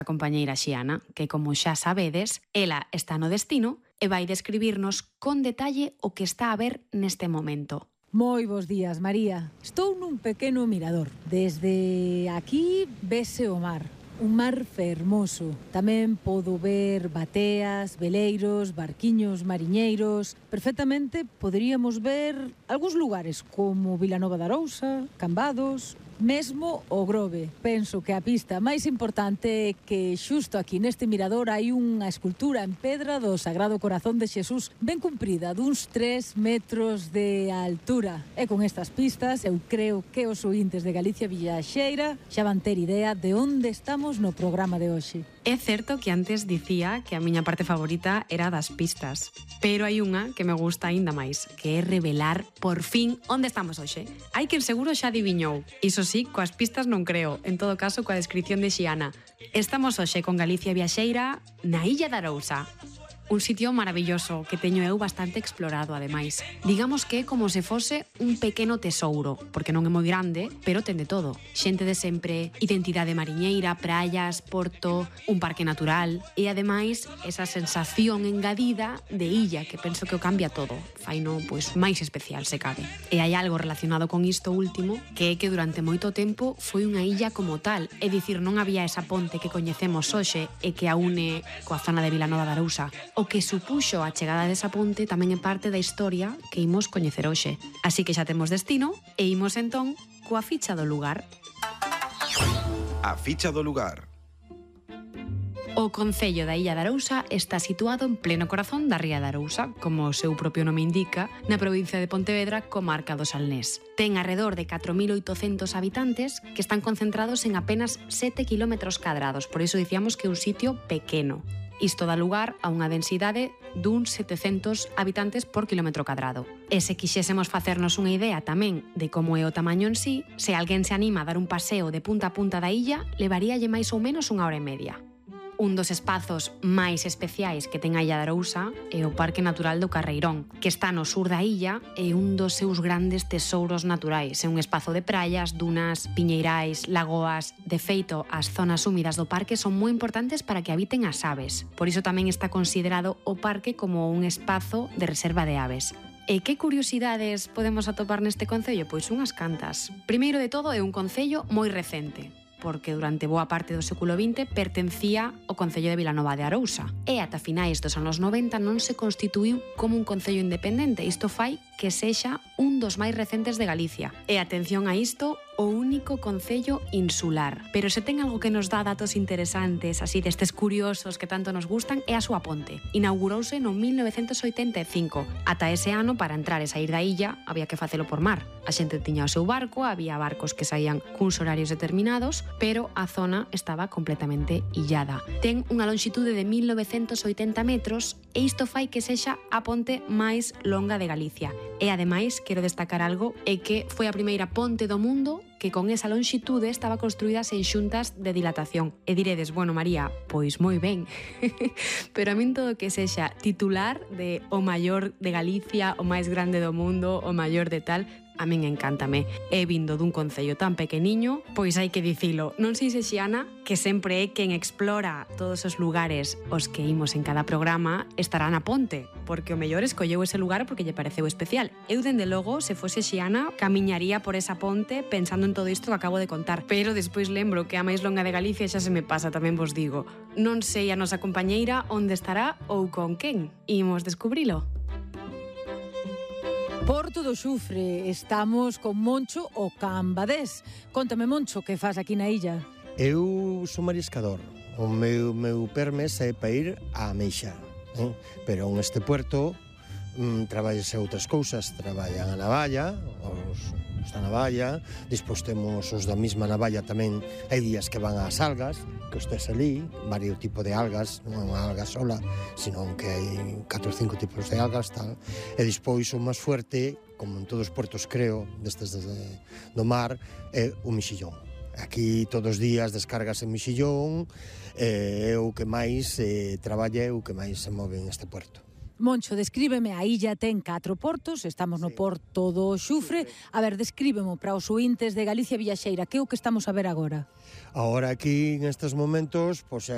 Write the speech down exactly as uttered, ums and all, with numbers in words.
a compañeira Xiana, que como xa sabedes, ela está no destino e vai describirnos con detalle o que está a ver neste momento. Moi bons días, María. Estou nun pequeno mirador. Desde aquí vese o mar. Un mar fermoso. Tamén podo ver bateas, veleiros, barquiños mariñeiros. Perfectamente poderíamos ver algúns lugares como Vilanova de Arousa, Cambados, mesmo o Grove. Penso que a pista máis importante é que xusto aquí neste mirador hai unha escultura en pedra do Sagrado Corazón de Xesús ben cumprida, duns tres metros de altura. E con estas pistas eu creo que os ointes de Galicia Viaxeira xa van ter idea de onde estamos no programa de hoxe. É certo que antes dicía que a miña parte favorita era das pistas, pero hai unha que me gusta aínda máis, que é revelar por fin onde estamos hoxe. Hai quen seguro xa adiviñou. Iso sí, coas pistas non creo, en todo caso coa descripción de Xiana. Estamos hoxe con Galicia Viaxeira na Illa de Arousa. Un sitio maravilloso que teño eu bastante explorado, ademais. Digamos que é como se fose un pequeno tesouro, porque non é moi grande, pero ten de todo. Xente de sempre, identidade mariñeira, praias, porto, un parque natural e, ademais, esa sensación engadida de illa que penso que o cambia todo. Faino, pois, máis especial, se cabe. E hai algo relacionado con isto último, que é que durante moito tempo foi unha illa como tal, é dicir, non había esa ponte que coñecemos hoxe e que a une coa zona de Vilanova de Arousa. O que supuxo a chegada desa ponte tamén é parte da historia que imos coñecer hoxe. Así que xa temos destino e imos entón coa ficha do lugar. A ficha do lugar. O concello da Illa de Arousa está situado en pleno corazón da ría de Arousa, como o seu propio nome indica, na provincia de Pontevedra, comarca do Salnés. Ten arredor de catro mil oitocentos habitantes que están concentrados en apenas sete kilómetros cadrados, por iso dicíamos que é un sitio pequeno. Isto dá lugar a unha densidade duns setecentos habitantes por kilómetro cadrado. E se quixésemos facernos unha idea tamén de como é o tamaño en sí, se alguén se anima a dar un paseo de punta a punta da illa, levaríalle máis ou menos unha hora e media. Un dos espazos máis especiais que ten a Illa de Arousa é o Parque Natural do Carreirón, que está no sur da illa e un dos seus grandes tesouros naturais. É un espazo de praias, dunas, piñeirais, lagoas. De feito, as zonas húmidas do parque son moi importantes para que habiten as aves. Por iso tamén está considerado o parque como un espazo de reserva de aves. E que curiosidades podemos atopar neste concello? Pois unhas cantas. Primeiro de todo, é un concello moi recente, porque durante boa parte do século vinte pertencía ao concello de Vilanova de Arousa. E ata finais dos anos noventa non se constituíu como un concello independente. Isto fai que sexa un dos máis recentes de Galicia. E atención a isto, o único concello insular. Pero se ten algo que nos dá datos interesantes, así destes curiosos que tanto nos gustan, é a súa ponte. Inaugurouse no mil novecentos oitenta e cinco. Ata ese ano, para entrar e sair da illa, había que facelo por mar. A xente tiña o seu barco, había barcos que saían cuns horarios determinados, pero a zona estaba completamente illada. Ten unha longitude de mil novecentos oitenta metros e isto fai que sexa a ponte máis longa de Galicia. E ademais, quero destacar algo, é que foi a primeira ponte do mundo que con esa longitude estaba construída sen xuntas de dilatación. E diredes, bueno, María, pois moi ben. Pero a min todo que sexa titular de o maior de Galicia, o máis grande do mundo, o maior de tal, a min encántame. He vindo dun concello tan pequeniño, pois hai que dicilo. Non sei se Xiana, que sempre é quen explora todos os lugares os que imos en cada programa, estará na ponte, porque o mellor escolleu ese lugar porque lle pareceu especial. Eu, dende logo, se fose Xiana, camiñaría por esa ponte pensando en todo isto que acabo de contar. Pero despois lembro que a máis longa de Galicia xa se me pasa, tamén vos digo. Non sei a nosa compañeira onde estará ou con quen. Imos descubrilo. Porto do Xufre, estamos con Moncho o Cambadés. Contame, Moncho, que faz aquí na illa? Eu sou mariscador. O meu, meu permes é para ir á Meixa, eh? Pero neste puerto mm, traballase outras cousas. Traballan a navalla, os, os da navalla. Despois temos os da mesma navalla tamén. Hai días que van ás algas, que estés ali, varios tipos de algas, non é unha alga sola, senón que hai catro ou cinco tipos de algas, tal. E despois o máis fuerte, como en todos os puertos creo, destes de, do mar, é o mexillón. Aquí todos os días descargas en mexillón, e é o que máis eh, traballa, é o que máis se move en este puerto. Moncho, descríbeme, a illa ten catro portos, estamos no porto do Xufre. A ver, descríbemo para os ointes de Galicia Viaxeira, que é o que estamos a ver agora? Agora aquí, nestes momentos, pois